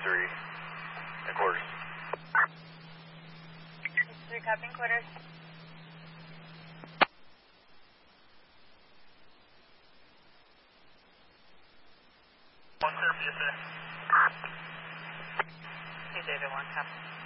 3 and quarters. 3 copying quarters. One clear for you, sir. Hey, David, 1 copy.